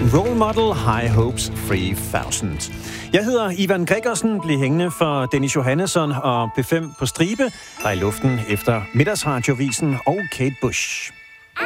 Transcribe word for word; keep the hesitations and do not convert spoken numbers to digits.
Role Model, High Hopes tre tusind. Jeg hedder Ivan Gregersen, bliv hængende for Dennis Johannesson og P fem på stribe, der er i luften efter Middagsradiovisen og Kate Bush.